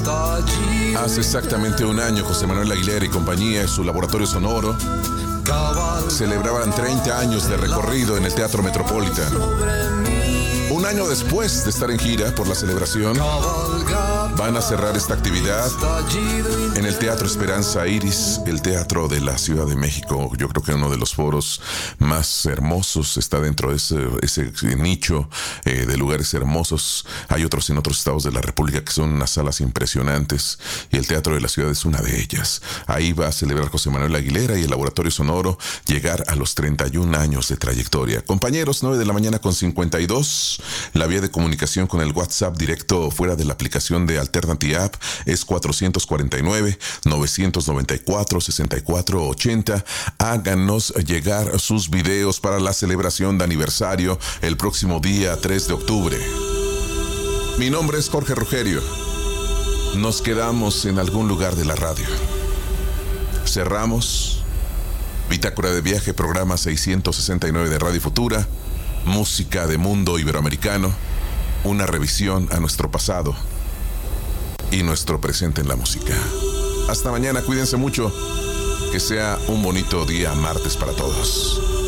Hace exactamente un año, José Manuel Aguilera y compañía y su laboratorio sonoro celebraban 30 años de recorrido en el Teatro Metropolitan. Un año después de estar en gira por la celebración, van a cerrar esta actividad en el Teatro Esperanza Iris, el teatro de la Ciudad de México. Yo creo que uno de los foros más hermosos está dentro de ese nicho de lugares hermosos. Hay otros en otros estados de la República que son unas salas impresionantes y el Teatro de la Ciudad es una de ellas. Ahí va a celebrar José Manuel Aguilera y el Laboratorio Sonoro llegar a los 31 años de trayectoria. Compañeros, 9 de la mañana con 52. La vía de comunicación con el WhatsApp directo fuera de la aplicación de Alternative App es 449-994-6480. Háganos llegar sus videos para la celebración de aniversario el próximo día 3 de octubre. Mi nombre es Jorge Rugerio. Nos quedamos en algún lugar de la radio. Cerramos Bitácora de Viaje, programa 669 de Radio Futura. Música de mundo iberoamericano, una revisión a nuestro pasado y nuestro presente en la música. Hasta mañana, cuídense mucho, que sea un bonito día martes para todos.